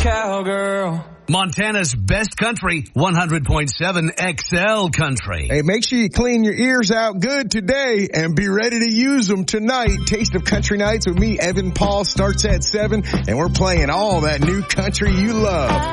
cowgirl. Montana's best country, 100.7 XL Country. Hey, make sure you clean your ears out good today and be ready to use them tonight. Taste of Country Nights with me, Evan Paul, starts at 7, and we're playing all that new country you love.